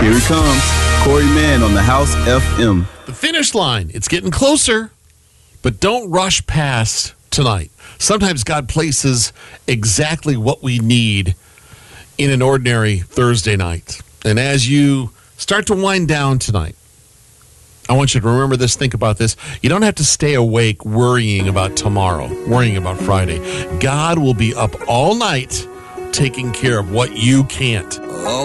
Here he comes, Corey Mann on the House FM. The finish line, it's getting closer, but don't rush past tonight. Sometimes God places exactly what we need in an ordinary Thursday night. And as you start to wind down tonight, I want you to remember this, think about this. You don't have to stay awake worrying about tomorrow, worrying about Friday. God will be up all night taking care of what you can't.